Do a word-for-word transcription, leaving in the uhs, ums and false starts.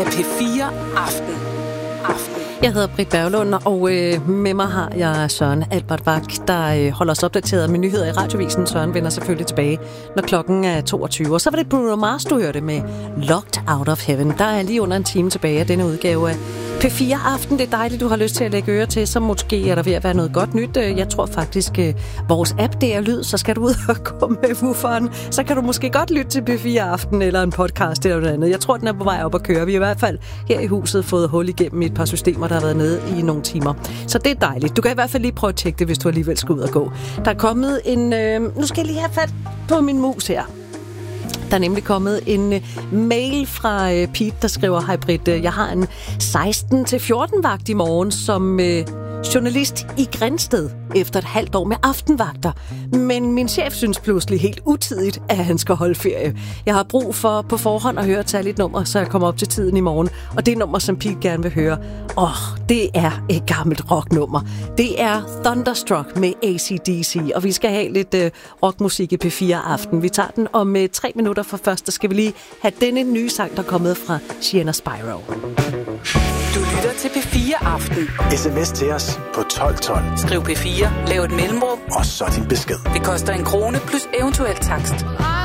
af P fire Aften. Aften. Jeg hedder Britt Berglund, og øh, med mig har jeg Søren Albert Bak, der øh, holder os opdateret med nyheder i Radiovisen. Søren vender selvfølgelig tilbage, når klokken er toogtyve. Og så var det Bruno Mars, du hørte med Locked Out of Heaven. Der er lige under en time tilbage af denne udgave af P fire Aften. Det er dejligt, du har lyst til at lægge øre til, så måske er der ved at være noget godt nyt. Jeg tror faktisk, øh, vores app, det er lyd, så skal du ud og gå med wooferen. Så kan du måske godt lytte til P fire Aften eller en podcast eller noget andet. Jeg tror, den er på vej op at køre. Vi har i hvert fald her i huset fået hul igennem et par systemer, der har været nede i nogle timer. Så det er dejligt. Du kan i hvert fald lige prøve at tjekke det, hvis du alligevel skal ud og gå. Der er kommet en... Øh, nu skal jeg lige have fat på min mus her. Der er nemlig kommet en uh, mail fra uh, Pete, der skriver: Hej Britt, jeg har en seksten til fjorten vagt i morgen som uh, journalist i Grindsted efter et halvt år med aftenvagter. Men min chef synes pludselig helt utidigt, at han skal holde ferie. Jeg har brug for på forhånd at høre et særligt nummer, så jeg kommer op til tiden i morgen. Og det nummer, som Pete gerne vil høre, åh, det er et gammelt rocknummer. Det er Thunderstruck med A C D C, og vi skal have lidt uh, rockmusik i P fire Aften. Vi tager den om uh, tre minutter, for først, der skal vi lige have denne nye sang, der er kommet fra Sienna Spyro. Du lytter til P fire Aften. S M S til os på tolv tolv. Skriv P fire, lav et mellemrum, og så din besked. det koster en krone plus eventuel takst.